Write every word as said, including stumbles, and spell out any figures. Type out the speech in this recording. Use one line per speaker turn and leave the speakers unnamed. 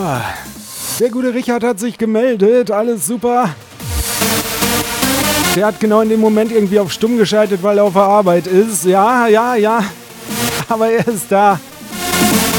Der gute Richard hat sich gemeldet, alles super. Der hat genau in dem Moment irgendwie auf stumm geschaltet, weil er auf der Arbeit ist. Ja, ja, ja. Aber er ist da.